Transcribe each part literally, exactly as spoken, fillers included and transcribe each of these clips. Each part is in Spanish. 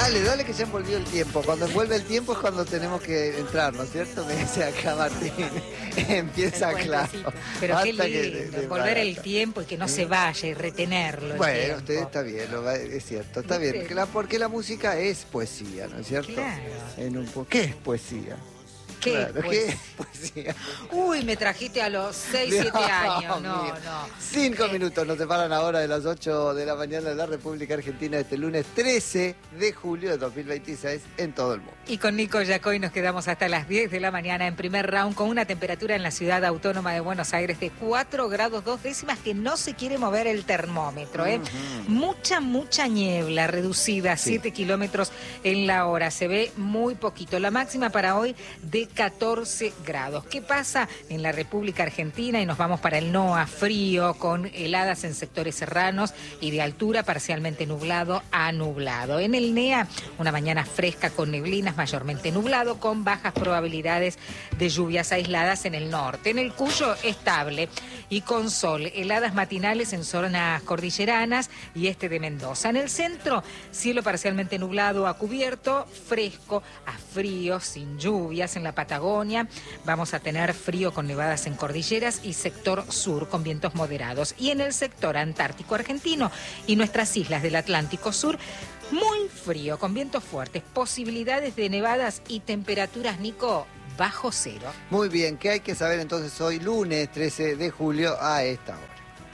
Dale, dale que ya envolvió el tiempo. Cuando envuelve el tiempo es cuando tenemos que entrar, ¿no es cierto? Me dice acá Martín. Empieza claro. Pero qué lindo, que de, de volver barata. el tiempo y que no ¿Sí? se vaya y retenerlo. Bueno, usted está bien, lo va, es cierto, está bien. Porque la música es poesía, ¿no es cierto? Claro. En un, ¿Qué es poesía? ¿Qué, claro, pues? ¿Qué es poesía? Uy, me trajiste a los seis, siete años. No, mío. no. Cinco eh. minutos nos separan ahora de las ocho de la mañana de la República Argentina este lunes trece de julio de dos mil veintiséis en todo el mundo. Y con Nico Yacoy nos quedamos hasta las diez de la mañana en primer round con una temperatura en la ciudad autónoma de Buenos Aires de cuatro grados dos décimas que no se quiere mover el termómetro. ¿eh? Uh-huh. Mucha, mucha niebla reducida, sí. siete kilómetros en la hora. Se ve muy poquito. La máxima para hoy de catorce grados. ¿Qué pasa en la República Argentina? Y nos vamos para el NOA, frío, con heladas en sectores serranos y de altura, parcialmente nublado a nublado. En el NEA, una mañana fresca con neblinas, mayormente nublado, con bajas probabilidades de lluvias aisladas en el norte. En el Cuyo, estable y con sol, heladas matinales en zonas cordilleranas y este de Mendoza. En el centro, cielo parcialmente nublado a cubierto, fresco a frío, sin lluvias. En la Patagonia vamos a tener frío con nevadas en cordilleras y sector sur con vientos moderados. Y en el sector antártico argentino y nuestras islas del Atlántico Sur, muy frío con vientos fuertes, posibilidades de nevadas y temperaturas, Nico, bajo cero. Muy bien, ¿qué hay que saber entonces hoy lunes trece de julio a esta hora?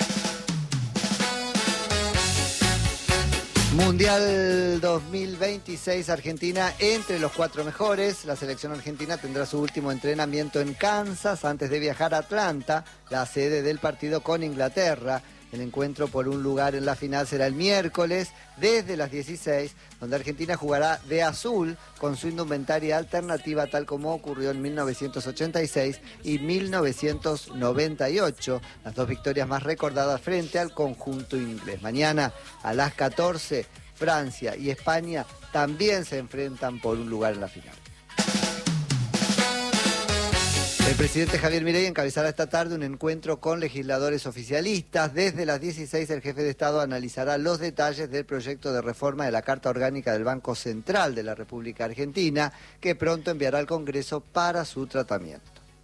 Mundial dos mil veintiséis, Argentina entre los cuatro mejores. La selección argentina tendrá su último entrenamiento en Kansas antes de viajar a Atlanta, la sede del partido con Inglaterra. El encuentro por un lugar en la final será el miércoles desde las dieciséis, donde Argentina jugará de azul con su indumentaria alternativa tal como ocurrió en mil novecientos ochenta y seis y mil novecientos noventa y ocho, las dos victorias más recordadas frente al conjunto inglés. Mañana a las catorce, Francia y España también se enfrentan por un lugar en la final. El presidente Javier Milei encabezará esta tarde un encuentro con legisladores oficialistas. Desde las dieciséis, el jefe de Estado analizará los detalles del proyecto de reforma de la Carta Orgánica del Banco Central de la República Argentina, que pronto enviará al Congreso para su tratamiento.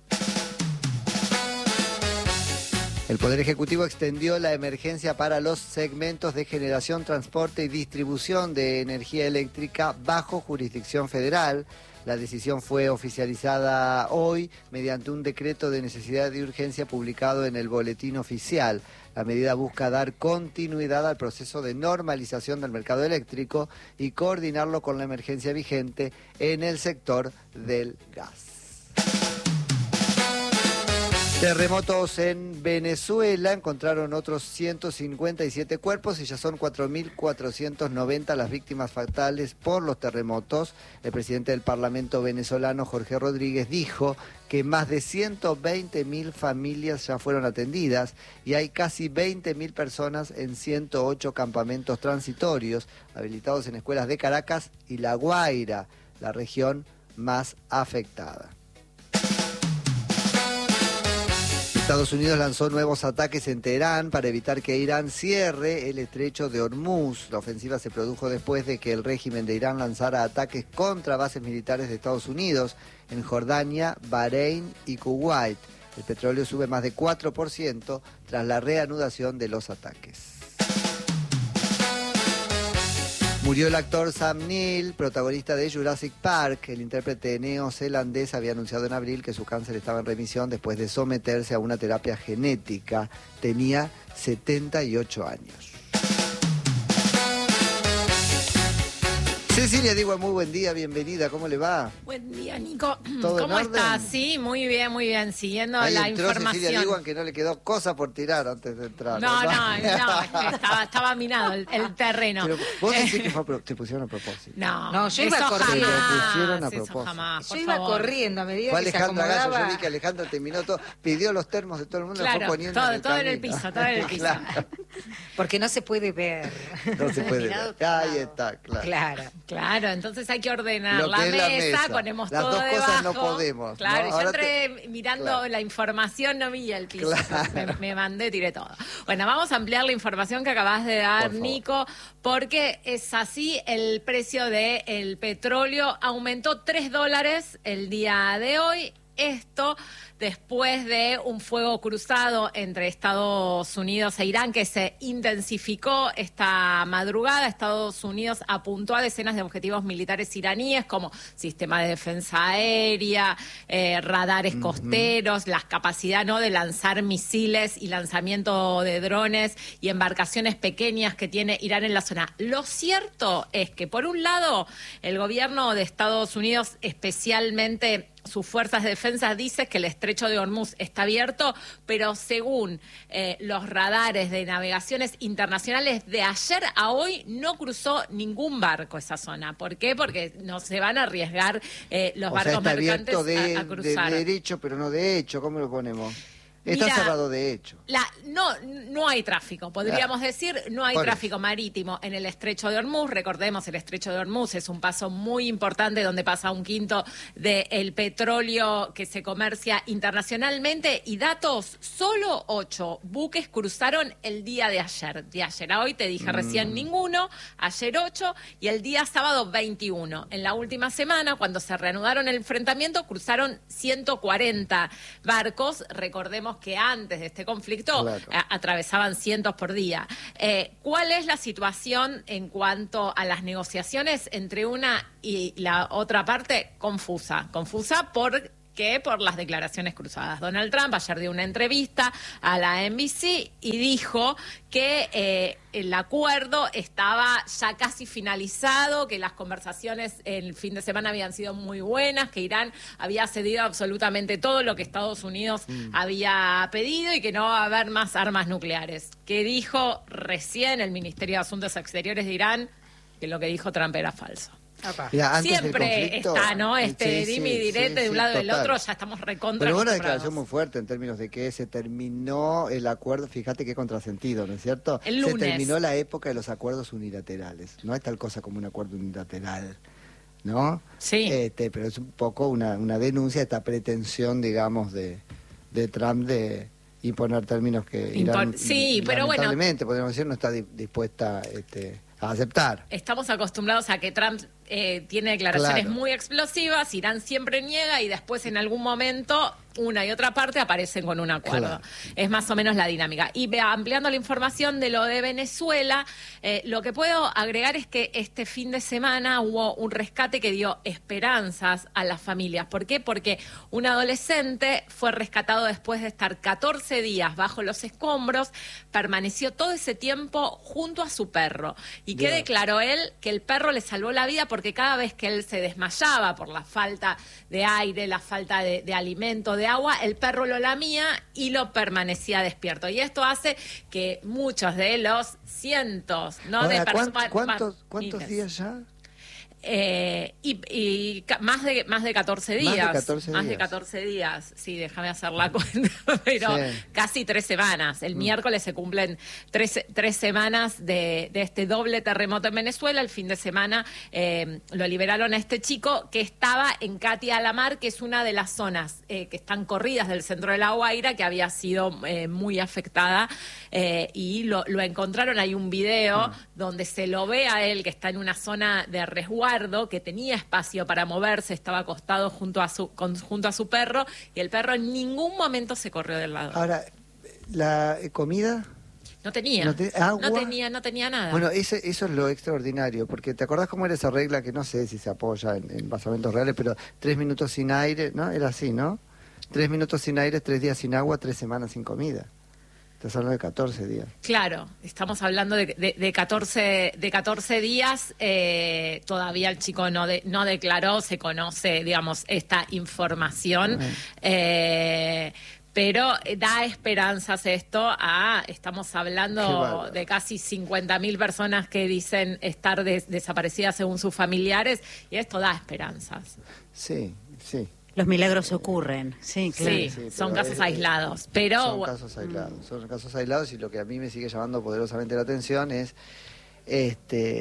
El Poder Ejecutivo extendió la emergencia para los segmentos de generación, transporte y distribución de energía eléctrica bajo jurisdicción federal. La decisión fue oficializada hoy mediante un decreto de necesidad y urgencia publicado en el Boletín Oficial. La medida busca dar continuidad al proceso de normalización del mercado eléctrico y coordinarlo con la emergencia vigente en el sector del gas. Terremotos en Venezuela, encontraron otros ciento cincuenta y siete cuerpos y ya son cuatro mil cuatrocientas noventa las víctimas fatales por los terremotos. El presidente del Parlamento venezolano, Jorge Rodríguez, dijo que más de ciento veinte mil familias ya fueron atendidas y hay casi veinte mil personas en ciento ocho campamentos transitorios habilitados en escuelas de Caracas y La Guaira, la región más afectada. Estados Unidos lanzó nuevos ataques en Teherán para evitar que Irán cierre el estrecho de Hormuz. La ofensiva se produjo después de que el régimen de Irán lanzara ataques contra bases militares de Estados Unidos en Jordania, Bahrein y Kuwait. El petróleo sube más de cuatro por ciento tras la reanudación de los ataques. Murió el actor Sam Neill, protagonista de Jurassic Park. El intérprete neozelandés había anunciado en abril que su cáncer estaba en remisión después de someterse a una terapia genética. Tenía setenta y ocho años. Cecilia Digua, muy buen día, bienvenida, ¿cómo le va? Buen día, Nico. ¿Todo ¿Cómo en orden? estás? Sí, muy bien, muy bien, siguiendo Ahí la entró información. Cecilia Digua, que no le quedó cosa por tirar antes de entrar. No, ¿no? no, no, estaba, estaba minado el, el terreno. Pero vos decís que fue a pro- te pusieron a propósito. No, No, yo eso iba corriendo. jamás, Te lo pusieron a eso propósito. jamás, por Yo iba favor. corriendo a medida Fue que se Alejandra Gallo, acomodaba. yo vi que Alejandra terminó todo, pidió los termos de todo el mundo, lo Claro, fue poniendo todo, en el todo en el camino. piso, todo en el piso. Claro, Porque no se puede ver. no se puede Mirado ver. Ahí tomado. está, claro. Claro. Claro, entonces hay que ordenar Lo la que es la mesa, mesa. ponemos Las todo dos debajo. cosas no podemos, Claro, ¿no? yo Ahora entré te- mirando Claro. la información, no vi el piso. Claro. Me, me mandé, tiré todo. Bueno, vamos a ampliar la información que acabas de dar, Por favor. Nico, porque es así, el precio del petróleo aumentó tres dólares el día de hoy. Esto después de un fuego cruzado entre Estados Unidos e Irán que se intensificó esta madrugada. Estados Unidos apuntó a decenas de objetivos militares iraníes como sistema de defensa aérea, eh, radares costeros, la capacidad, ¿no?, de lanzar misiles y lanzamiento de drones y embarcaciones pequeñas que tiene Irán en la zona. Lo cierto es que, por un lado, el gobierno de Estados Unidos, especialmente sus fuerzas de defensa, dice que el estrecho de Hormuz está abierto, pero según eh, los radares de navegaciones internacionales, de ayer a hoy no cruzó ningún barco esa zona. ¿Por qué? Porque no se van a arriesgar eh, los O sea, barcos está mercantes abierto de, a, a de cruzar. derecho, pero no de hecho. ¿Cómo lo ponemos? Está Mira, cerrado de hecho. La, no, no hay tráfico, podríamos Ah, decir, no hay por tráfico marítimo en el estrecho de Hormuz. Recordemos, el estrecho de Hormuz es un paso muy importante donde pasa un quinto del petróleo que se comercia internacionalmente. Y datos, solo ocho buques cruzaron el día de ayer. De ayer a hoy, te dije recién ninguno, ayer ocho y el día sábado veintiuno. En la última semana, cuando se reanudaron el enfrentamiento, cruzaron ciento cuarenta barcos. Recordemos que antes de este conflicto Claro. a- atravesaban cientos por día. Eh, ¿Cuál es la situación en cuanto a las negociaciones entre una y la otra parte? Confusa. Confusa por... que por las declaraciones cruzadas. Donald Trump ayer dio una entrevista a la N B C y dijo que eh, el acuerdo estaba ya casi finalizado, que las conversaciones el fin de semana habían sido muy buenas, que Irán había cedido absolutamente todo lo que Estados Unidos Mm. había pedido y que no va a haber más armas nucleares. Que dijo recién el Ministerio de Asuntos Exteriores de Irán que lo que dijo Trump era falso. Mirá, antes del Siempre conflicto- está, ¿no? Este Sí, dime sí, y direte sí, de un sí, lado y del total. otro, ya estamos recontra Pero una acostumbrados. declaración muy fuerte en términos de que se terminó el acuerdo, fíjate qué contrasentido, ¿no es cierto? El Se lunes. terminó la época de los acuerdos unilaterales. No hay tal cosa como un acuerdo unilateral, ¿no? Sí. Este, pero es un poco una, una denuncia de esta pretensión, digamos, de, de Trump de imponer términos que Irán, Impon- sí, pero bueno. lamentablemente, podríamos decir, no está di- dispuesta este, a aceptar. Estamos acostumbrados a que Trump eh, tiene declaraciones Claro. muy explosivas, Irán siempre niega y después en algún momento una y otra parte aparecen con un acuerdo. Claro. Es más o menos la dinámica. Y ve- ampliando la información de lo de Venezuela, eh, lo que puedo agregar es que este fin de semana hubo un rescate que dio esperanzas a las familias. ¿Por qué? Porque un adolescente fue rescatado después de estar catorce días bajo los escombros, permaneció todo ese tiempo junto a su perro. ¿Y qué Bien. declaró él? Que el perro le salvó la vida porque cada vez que él se desmayaba por la falta de aire, la falta de, de alimento, de agua, el perro lo lamía y lo permanecía despierto. Y esto hace que muchos de los cientos, ¿no? de Ahora, ¿cuán- personas. ¿cuántos, ¿Cuántos miles. días ya? Eh, y y ca- más de más de catorce Más de días. catorce Más de días. catorce días. Sí, déjame hacer la cuenta. Pero Sí. casi tres semanas. El Mm. miércoles se cumplen tres, tres semanas de, de este doble terremoto en Venezuela. El fin de semana eh, lo liberaron a este chico que estaba en Catia Alamar, que es una de las zonas eh, que están corridas del centro de La Guaira, que había sido eh, muy afectada. eh, y lo, lo encontraron. Hay un video Mm. donde se lo ve a él que está en una zona de resguardo, que tenía espacio para moverse, estaba acostado junto a su, con- junto a su perro, y el perro en ningún momento se corrió del lado. Ahora, ¿la eh, comida? No tenía. ¿No te- agua? No tenía, no tenía nada. Bueno, ese- eso es lo extraordinario, porque ¿te acordás cómo era esa regla que no sé si se apoya en, en basamentos reales, pero tres minutos sin aire, ¿no? Era así, ¿no? Tres minutos sin aire, tres días sin agua, tres semanas sin comida. Estás hablando de catorce días. Claro, estamos hablando de, de, de catorce, de catorce días, eh, todavía el chico no, de, no declaró, se conoce, digamos, esta información, Bueno. eh, pero da esperanzas esto a, estamos Qué hablando bárbaro. de casi cincuenta mil personas que dicen estar des- desaparecidas según sus familiares, y esto da esperanzas. Sí, sí. Los milagros ocurren, sí, claro. Sí, sí, son pero casos es- aislados, pero... Son casos aislados, son casos aislados y lo que a mí me sigue llamando poderosamente la atención es este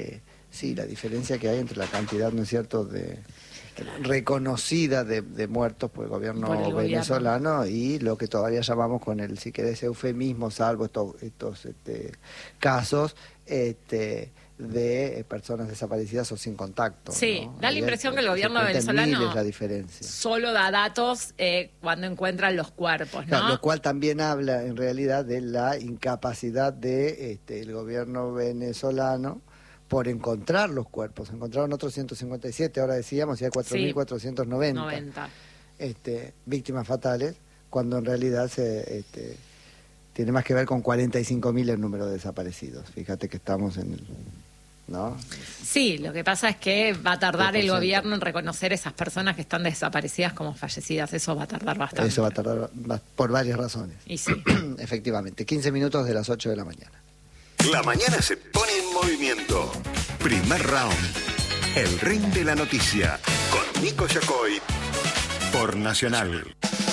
Sí, la diferencia que hay entre la cantidad, ¿no es cierto?, de reconocida de, de muertos por el gobierno Por el venezolano gobierno. y lo que todavía llamamos con el, si querés, eufemismo, salvo estos, estos este, casos este, de personas desaparecidas o sin contacto. Sí, ¿no? da la Ahí impresión se- que el se gobierno cuenta en venezolano miles la diferencia. solo da datos eh, cuando encuentran los cuerpos, ¿no? Claro, lo cual también habla en realidad de la incapacidad de este, el gobierno venezolano por encontrar los cuerpos. Encontraron otros ciento cincuenta y siete, ahora decíamos, y hay cuatro mil cuatrocientos noventa noventa. este, víctimas fatales, cuando en realidad se este, tiene más que ver con cuarenta y cinco mil el número de desaparecidos. Fíjate que estamos en el... ¿no? Sí, lo que pasa es que va a tardar el diez por ciento. gobierno en reconocer esas personas que están desaparecidas como fallecidas. Eso va a tardar bastante. Eso va a tardar va- por varias razones. Y sí. Efectivamente, quince minutos de las ocho de la mañana. La mañana se pone en movimiento. Primer round. El ring de la noticia. Con Nico Yacoy. Por Nacional.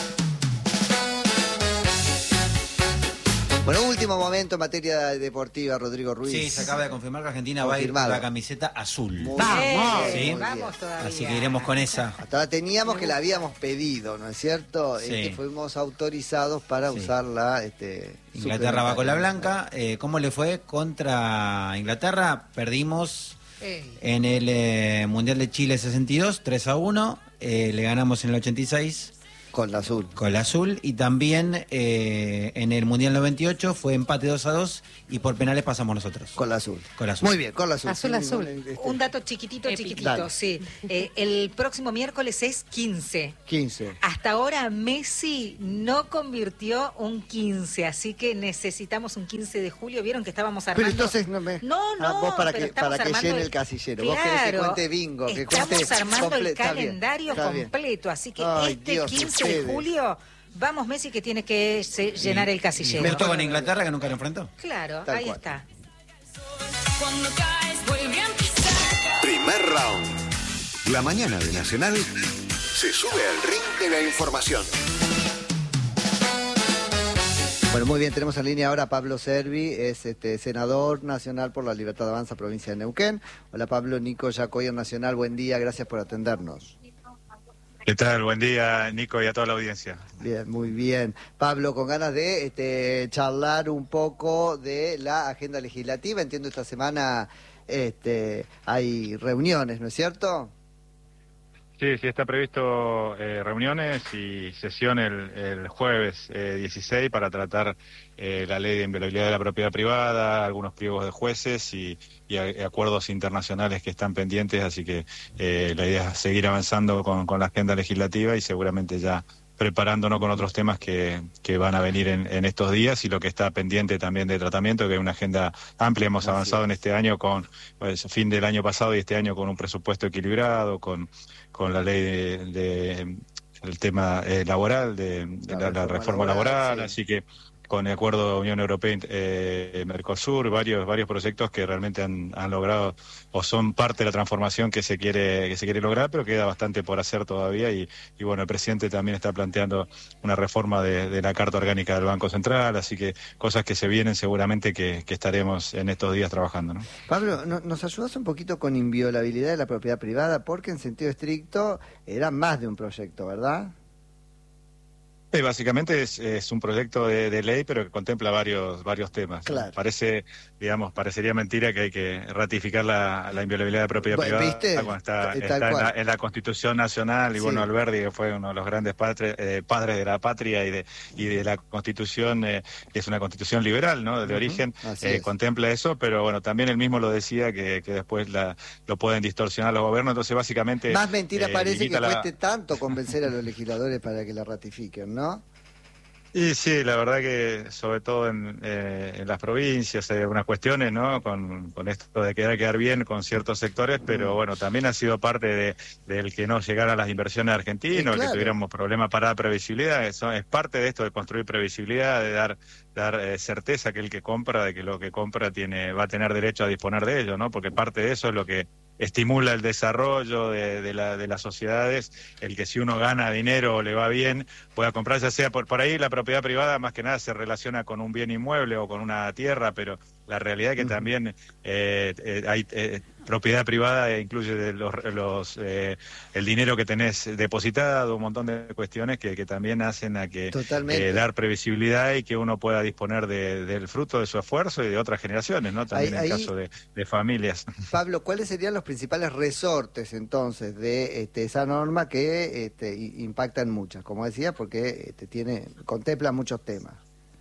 Bueno, último momento en materia deportiva, Rodrigo Ruiz. Sí, se acaba de confirmar que Argentina va a ir Confirmado. con la camiseta azul. Muy Vamos, bien, Sí. muy vamos bien. todavía. Así que iremos con esa. Hasta ahora teníamos que la habíamos pedido, ¿no es cierto? Sí. Este, fuimos autorizados para Sí. usarla. Este, Inglaterra va con la blanca. Eh, ¿Cómo le fue contra Inglaterra? Perdimos Ey. en el eh, Mundial de Chile sesenta y dos, tres a uno. Eh, le ganamos en el ochenta y seis con la azul. con la azul. Y también eh, en el Mundial noventa y ocho fue empate dos a dos y por penales pasamos nosotros. Con la azul. Con la azul. Muy bien, con la azul. Azul, Sí, azul. este, Un dato chiquitito, Épico. chiquitito, Dale. sí. Eh, el próximo miércoles es quince. quince. Hasta ahora Messi no convirtió un quince, así que necesitamos un quince de julio. ¿Vieron que estábamos armando? Pero entonces no me... No, no, Ah, vos para pero que, estamos para que armando llene el casillero. Vos querés que Claro, cuente bingo, que estamos cuente armando comple- el está bien, calendario está bien. completo, así que Ay, este Dios, quince de ustedes. julio, vamos Messi que tiene que se- llenar el casillero. ¿Me gustó con Inglaterra que nunca lo enfrentó? Claro, Tal ahí cual. está. Cuando caes vuelve a empezar. Primer round. La mañana de Nacional se sube al ring de la información. Bueno, muy bien, tenemos en línea ahora a Pablo Servi, es este, senador nacional por la Libertad de Avanza, provincia de Neuquén. Hola Pablo, Nico Yacoy en Nacional, buen día, gracias por atendernos. ¿Qué tal? Buen día, Nico, y a toda la audiencia. Bien, muy bien. Pablo, con ganas de este, charlar un poco de la agenda legislativa, entiendo esta semana este, hay reuniones, ¿no es cierto? Sí, sí, está previsto eh, reuniones y sesión el, el jueves eh, dieciséis para tratar eh, la ley de inviolabilidad de la propiedad privada, algunos pliegos de jueces y, y a- acuerdos internacionales que están pendientes, así que eh, la idea es seguir avanzando con, con la agenda legislativa y seguramente ya preparándonos con otros temas que, que van a venir en, en estos días y lo que está pendiente también de tratamiento, que es una agenda amplia. Hemos Así avanzado es. en este año con, pues, fin del año pasado y este año con un presupuesto equilibrado, con, con la ley de, de- el tema eh, laboral, de, de La la, la reforma reforma laboral, laboral, sí. así que con el acuerdo Unión Europea eh, Mercosur, varios varios proyectos que realmente han, han logrado o son parte de la transformación que se quiere que se quiere lograr, pero queda bastante por hacer todavía y, y bueno, el presidente también está planteando una reforma de, de la Carta Orgánica del Banco Central, así que cosas que se vienen seguramente que, que estaremos en estos días trabajando, ¿no? Pablo, no- ¿nos ayudas un poquito con inviolabilidad de la propiedad privada? Porque en sentido estricto era más de un proyecto, ¿verdad? Eh, básicamente es, es un proyecto de, de ley, pero que contempla varios varios temas. ¿no? Claro. Parece, digamos, parecería mentira que hay que ratificar la, la inviolabilidad de propiedad Bueno, privada. ¿viste? Cuando está, Tal está en, la, cual. en la Constitución Nacional y Sí. bueno, Alberdi, que fue uno de los grandes padres, eh, padres de la patria y de y de la Constitución, eh, que es una Constitución liberal, ¿no? De Ujú, origen, así eh, es. contempla eso, pero bueno, también él mismo lo decía que, que después la, lo pueden distorsionar los gobiernos, entonces básicamente Más mentira eh, parece que limita la- cueste tanto convencer a los legisladores para que la ratifiquen, ¿no? Y sí, la verdad que sobre todo en, eh, en las provincias hay algunas cuestiones, ¿no? Con, con esto de quedar quedar bien con ciertos sectores, pero Mm. bueno, también ha sido parte de, del que no llegaran las inversiones argentinas, Sí, claro. que tuviéramos problemas para dar previsibilidad. Eso es parte de esto de construir previsibilidad, de dar dar eh, certeza que el que compra, de que lo que compra tiene va a tener derecho a disponer de ello, ¿no? Porque parte de eso es lo que estimula el desarrollo de, de, la, de las sociedades, el que si uno gana dinero o le va bien, pueda comprar, ya sea por, por ahí la propiedad privada más que nada se relaciona con un bien inmueble o con una tierra, pero la realidad es que Ujú. también eh, eh, hay, eh, propiedad privada e incluye de los, los eh, el dinero que tenés depositado, un montón de cuestiones que, que también hacen a que eh, dar previsibilidad y que uno pueda disponer de, del fruto de su esfuerzo y de otras generaciones, ¿no? También ahí, en ahí, caso de, de familias. Pablo, ¿cuáles serían los principales resortes entonces de este, esa norma que este, impactan muchas? Como decía, porque este, tiene contempla muchos temas.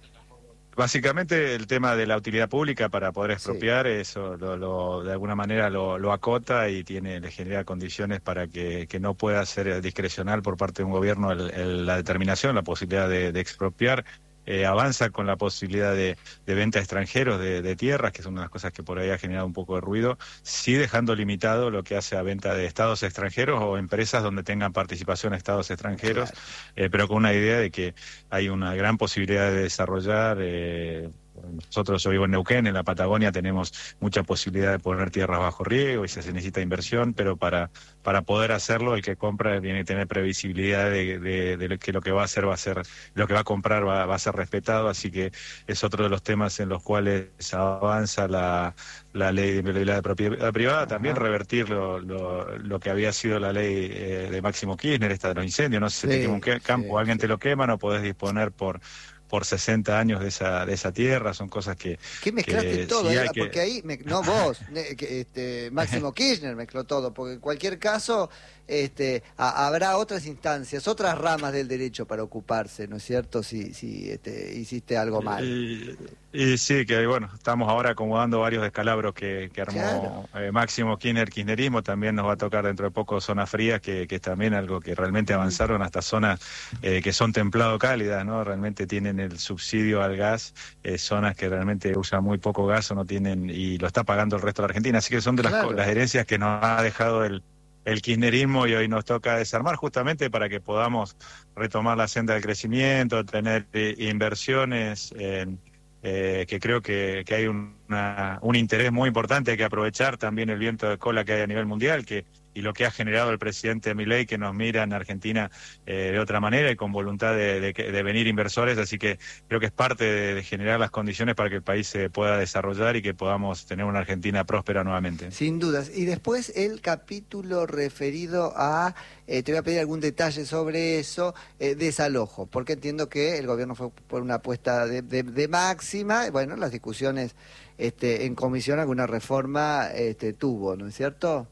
Básicamente el tema de la utilidad pública para poder expropiar, sí. eso lo, lo, de alguna manera lo, lo acota y tiene le genera condiciones para que, que no pueda ser discrecional por parte de un gobierno el, el, la determinación, la posibilidad de, de expropiar. Eh, avanza con la posibilidad de, de venta a extranjeros de, de tierras, que es una de las cosas que por ahí ha generado un poco de ruido, sí dejando limitado lo que hace a venta de estados extranjeros o empresas donde tengan participación estados extranjeros, claro. eh, pero con una idea de que hay una gran posibilidad de desarrollar. Eh, Nosotros, yo vivo en Neuquén, en la Patagonia tenemos mucha posibilidad de poner tierras bajo riego y se necesita inversión, pero para para poder hacerlo el que compra tiene que tener previsibilidad de, de, de que lo que va a hacer va a ser, lo que va a comprar va, va a ser respetado, así que es otro de los temas en los cuales avanza la, la ley de la propiedad privada, también revertir lo, lo, lo que había sido la ley eh, de Máximo Kirchner, esta de los incendios, no sé si sí, te quema un campo, sí, alguien sí. te lo quema, no podés disponer por por sesenta años de esa de esa tierra, son cosas que... ¿Qué mezclaste que, todo? sí eh? que... Porque ahí, me, no vos, que, este, Máximo Kirchner mezcló todo, porque en cualquier caso este, a, habrá otras instancias, otras ramas del derecho para ocuparse, ¿no es cierto? Si, si este, hiciste algo mal. Y, y sí, que bueno, estamos ahora acomodando varios descalabros que, que armó claro. eh, Máximo Kirchner, kirchnerismo, también nos va a tocar dentro de poco zonas frías, que, que es también algo que realmente avanzaron hasta zonas eh, que son templado cálidas, ¿no? Realmente tienen el subsidio al gas, eh, zonas que realmente usan muy poco gas o no tienen, y lo está pagando el resto de la Argentina, así que son de las, claro. las herencias que nos ha dejado el, el kirchnerismo y hoy nos toca desarmar justamente para que podamos retomar la senda del crecimiento, tener eh, inversiones en... Eh, que creo que, que hay una, un interés muy importante, hay que aprovechar también el viento de cola que hay a nivel mundial, que y lo que ha generado el presidente Milei, que nos mira en Argentina eh, de otra manera y con voluntad de, de, de venir inversores, así que creo que es parte de, de generar las condiciones para que el país se pueda desarrollar y que podamos tener una Argentina próspera nuevamente. Sin dudas. Y después el capítulo referido a, eh, te voy a pedir algún detalle sobre eso, eh, desalojo, porque entiendo que el gobierno fue por una apuesta de, de, de máxima, bueno, las discusiones este, en comisión, alguna reforma este, tuvo, ¿no es cierto?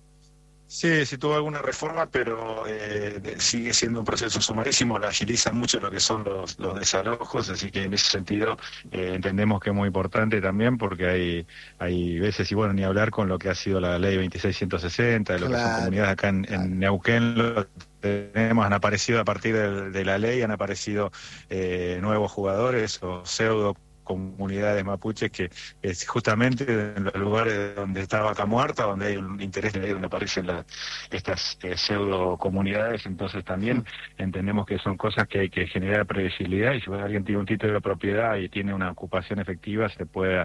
Sí, sí tuvo alguna reforma, pero eh, sigue siendo un proceso sumarísimo, la agiliza mucho lo que son los, los desalojos, así que en ese sentido eh, entendemos que es muy importante también, porque hay hay veces, y bueno, ni hablar con lo que ha sido la ley veintiséis ciento sesenta, de lo claro, que son comunidades acá en, claro. en Neuquén, lo tenemos, han aparecido a partir de, de la ley, han aparecido eh, nuevos jugadores o pseudo comunidades mapuches que es justamente en los lugares donde está Vaca Muerta, donde hay un interés, donde aparecen la, estas eh, pseudo comunidades, entonces también entendemos que son cosas que hay que generar previsibilidad, y si alguien tiene un título de propiedad y tiene una ocupación efectiva, se pueda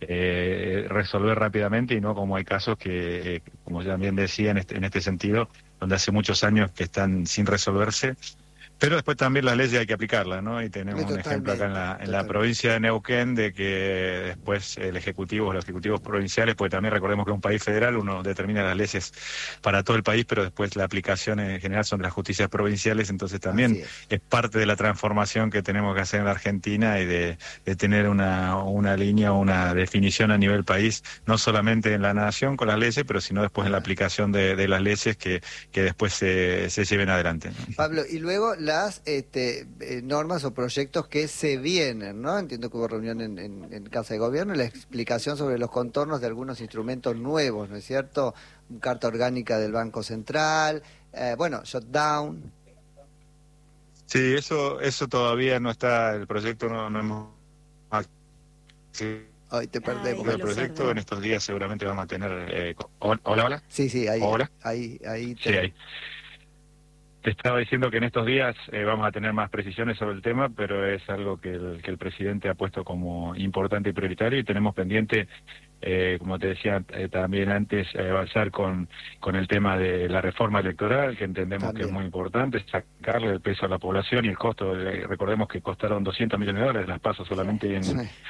eh, resolver rápidamente, y no como hay casos que, eh, como ya también decía en este, en este sentido, donde hace muchos años que están sin resolverse. Pero después también las leyes hay que aplicarlas, ¿no? Y tenemos un ejemplo acá en la, en la provincia de Neuquén de que después el Ejecutivo, los ejecutivos provinciales, pues también recordemos que es un país federal, uno determina las leyes para todo el país, pero después la aplicación en general son de las justicias provinciales, entonces también es. es parte de la transformación que tenemos que hacer en la Argentina y de, de tener una, una línea, una definición a nivel país, no solamente en la nación con las leyes, pero sino después en la aplicación de, de las leyes que, que después se, se lleven adelante, ¿no? Pablo, y luego las este, eh, normas o proyectos que se vienen, ¿no? Entiendo que hubo reunión en, en, en Casa de Gobierno, la explicación sobre los contornos de algunos instrumentos nuevos, ¿no es cierto? Carta orgánica del Banco Central, eh, bueno, shutdown. Sí, eso eso todavía no está, el proyecto no, no hemos... Sí. Hoy te perdemos. Ay, el proyecto en estos días seguramente vamos a tener... Eh, hola, hola. Sí, sí, ahí. Hola. Ahí, ahí te... Sí, ahí. Te estaba diciendo que en estos días eh, vamos a tener más precisiones sobre el tema, pero es algo que el, que el presidente ha puesto como importante y prioritario, y tenemos pendiente, eh, como te decía eh, también antes, eh, avanzar con, con el tema de la reforma electoral, que entendemos también. que es muy importante, sacarle el peso a la población y el costo. Eh, recordemos que costaron doscientos millones de dólares las pasos solamente en... Sí.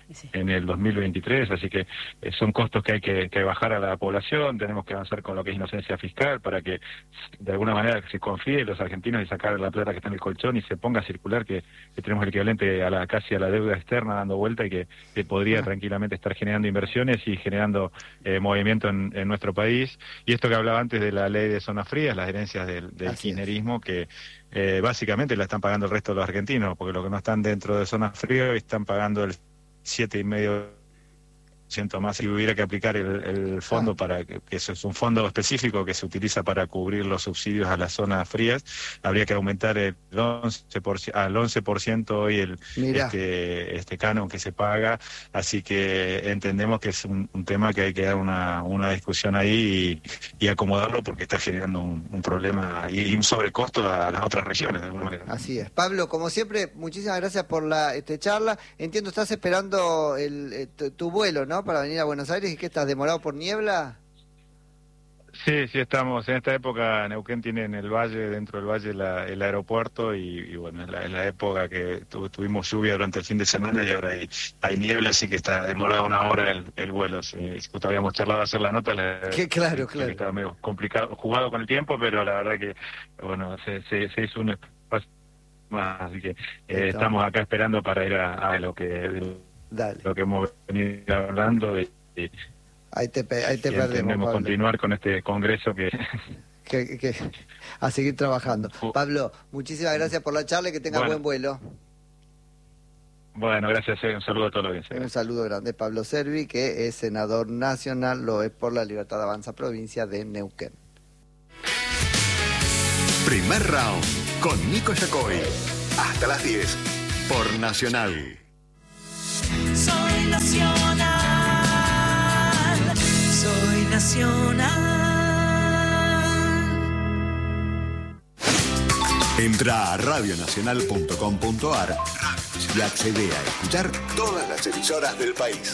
en el dos mil veintitrés, así que eh, son costos que hay que, que bajar a la población. Tenemos que avanzar con lo que es inocencia fiscal para que de alguna manera se confíe en los argentinos y sacar la plata que está en el colchón y se ponga a circular, que, que tenemos el equivalente a la casi a la deuda externa dando vuelta y que, que podría tranquilamente estar generando inversiones y generando eh, movimiento en, en nuestro país. Y esto que hablaba antes de la ley de zonas frías, las herencias del, del kirchnerismo, que eh, básicamente la están pagando el resto de los argentinos, porque los que no están dentro de zonas frías están pagando el siete y medio por ciento más. Si hubiera que aplicar el, el fondo, para que, que eso es un fondo específico que se utiliza para cubrir los subsidios a las zonas frías, habría que aumentar el once por ciento, al once por ciento hoy el este, este canon que se paga, así que entendemos que es un, un tema que hay que dar una, una discusión ahí y, y acomodarlo, porque está generando un, un problema y un sobrecosto a las otras regiones de alguna manera. Así es. Pablo, como siempre, muchísimas gracias por la este, charla. Entiendo, estás esperando el, el, tu, tu vuelo, ¿no?, para venir a Buenos Aires. ¿Y qué estás, demorado por niebla? Sí, sí, estamos en esta época. Neuquén tiene en el valle, dentro del valle, la, el aeropuerto y, y bueno, en la, en la época que tu, tuvimos lluvia durante el fin de semana y ahora hay, hay niebla, así que está demorado una hora el, el vuelo. Sí, justo habíamos charlado de hacer la nota. La, que claro, claro. Que estaba medio complicado, jugado con el tiempo, pero la verdad que, bueno, se, se, se hizo un espacio más, así que eh, estamos acá esperando para ir a, a lo que Dale. lo que hemos venido hablando y, y ahí te, ahí te perdemos, Pablo. Continuar con este congreso que... que, que a seguir trabajando. Pablo, muchísimas gracias por la charla y que tenga bueno. buen vuelo. Bueno, gracias. Un saludo a todos los días. Un saludo grande. Pablo Servi, que es senador nacional, lo es por la Libertad Avanza, provincia de Neuquén. Primer round con Nico Yacoy. Hasta las diez por Nacional. Soy nacional, soy nacional. Entra a radio nacional punto com punto a r y accede a escuchar todas las emisoras del país.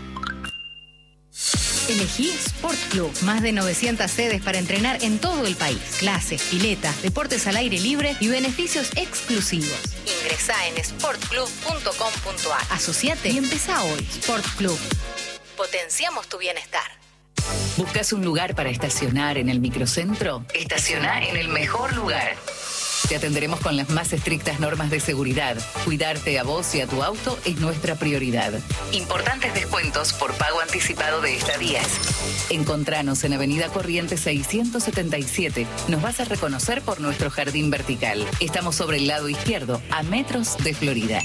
Elegí Sport Club. Más de novecientas sedes para entrenar en todo el país. Clases, piletas, deportes al aire libre y beneficios exclusivos. Ingresá en sport club punto com punto a r. Asociate y empezá hoy. Sport Club. Potenciamos tu bienestar. ¿Buscas un lugar para estacionar en el microcentro? Estacioná en el mejor lugar. Te atenderemos con las más estrictas normas de seguridad. Cuidarte a vos y a tu auto es nuestra prioridad. Importantes descuentos por pago anticipado de estadías. Encontranos en Avenida Corrientes seiscientos setenta y siete. Nos vas a reconocer por nuestro jardín vertical. Estamos sobre el lado izquierdo, a metros de Florida.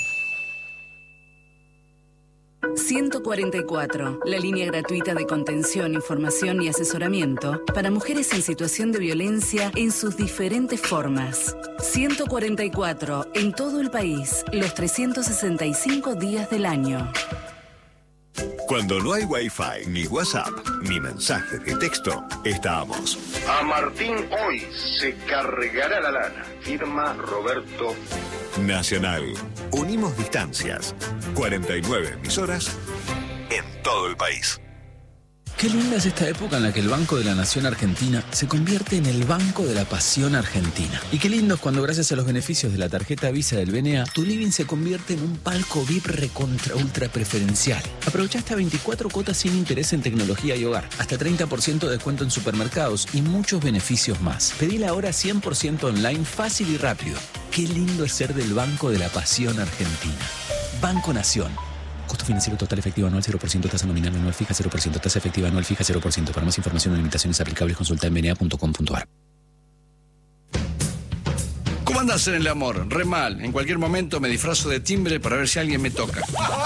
ciento cuarenta y cuatro, la línea gratuita de contención, información y asesoramiento para mujeres en situación de violencia en sus diferentes formas. ciento cuarenta y cuatro, en todo el país, los trescientos sesenta y cinco días del año. Cuando no hay Wi-Fi, ni WhatsApp, ni mensajes de texto, estamos. A Martín hoy se cargará la lana. Firma Roberto. Nacional. Unimos distancias. cuarenta y nueve emisoras en todo el país. Qué linda es esta época en la que el Banco de la Nación Argentina se convierte en el Banco de la Pasión Argentina. Y qué lindo es cuando, gracias a los beneficios de la tarjeta Visa del B N A, tu living se convierte en un palco V I P recontra ultra preferencial. Aprovecha hasta veinticuatro cuotas sin interés en tecnología y hogar, hasta treinta por ciento de descuento en supermercados y muchos beneficios más. Pedila ahora cien por ciento online, fácil y rápido. Qué lindo es ser del Banco de la Pasión Argentina. Banco Nación. Costo financiero total efectivo anual cero por ciento, tasa nominal anual fija cero por ciento, tasa efectiva anual fija cero por ciento. Para más información o limitaciones aplicables, consulta en b n a punto com punto a r. ¿Cómo andas en el amor? Re mal. En cualquier momento me disfrazo de timbre para ver si alguien me toca.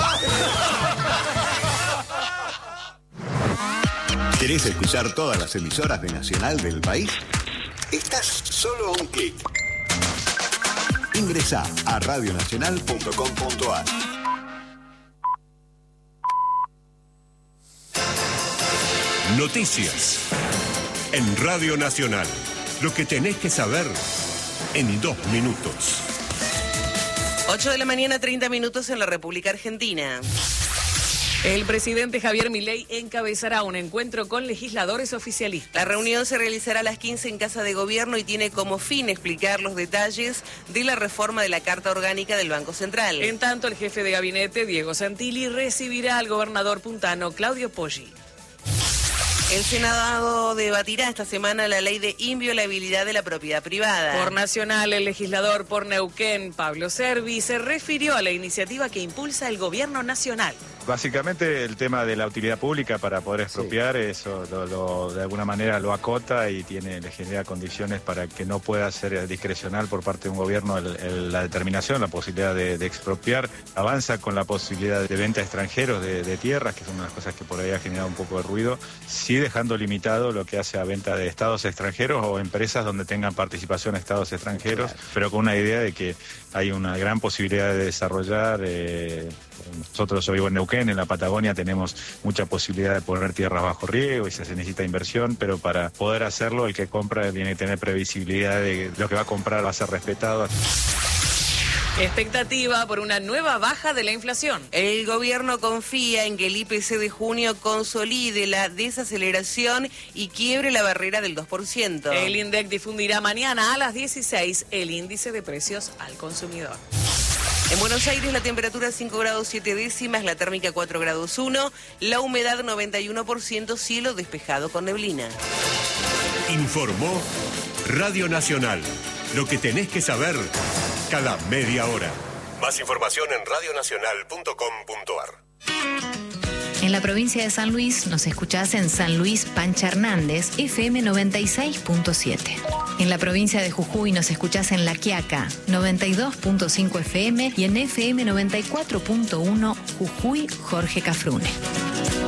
¿Querés escuchar todas las emisoras de Nacional del país? Estás solo a un clic. Ingresá a radio nacional punto com punto a r. Noticias en Radio Nacional. Lo que tenés que saber en dos minutos. ocho de la mañana, treinta minutos en la República Argentina. El presidente Javier Milei encabezará un encuentro con legisladores oficialistas. La reunión se realizará a las quince en Casa de Gobierno y tiene como fin explicar los detalles de la reforma de la Carta Orgánica del Banco Central. En tanto, el jefe de gabinete, Diego Santilli, recibirá al gobernador puntano Claudio Poggi. El Senado debatirá esta semana la ley de inviolabilidad de la propiedad privada. Por Nacional, el legislador por Neuquén, Pablo Servi, se refirió a la iniciativa que impulsa el gobierno nacional. Básicamente el tema de la utilidad pública para poder expropiar, sí. eso lo, lo, de alguna manera lo acota y tiene, le genera condiciones para que no pueda ser discrecional por parte de un gobierno el, el, la determinación, la posibilidad de, de expropiar. Avanza con la posibilidad de venta a extranjeros de, de tierras, que son unas cosas que por ahí ha generado un poco de ruido, sí dejando limitado lo que hace a venta de estados extranjeros o empresas donde tengan participación estados extranjeros, claro. pero con una idea de que hay una gran posibilidad de desarrollar. Eh, nosotros, yo vivo en Neuquén, en la Patagonia tenemos mucha posibilidad de poner tierras bajo riego y se necesita inversión, pero para poder hacerlo el que compra tiene que tener previsibilidad de que lo que va a comprar va a ser respetado. Expectativa por una nueva baja de la inflación. El gobierno confía en que el I P C de junio consolide la desaceleración y quiebre la barrera del dos por ciento. El INDEC difundirá mañana a las dieciséis el índice de precios al consumidor. En Buenos Aires la temperatura cinco grados siete décimas, la térmica cuatro grados uno, la humedad noventa y uno por ciento, cielo despejado con neblina. Informó Radio Nacional. Lo que tenés que saber cada media hora. Más información en radio nacional punto com punto ar. En la provincia de San Luis nos escuchás en San Luis Pancha Hernández, F M noventa y seis punto siete. En la provincia de Jujuy nos escuchás en La Quiaca, noventa y dos punto cinco F M y en F M noventa y cuatro punto uno Jujuy Jorge Cafrune.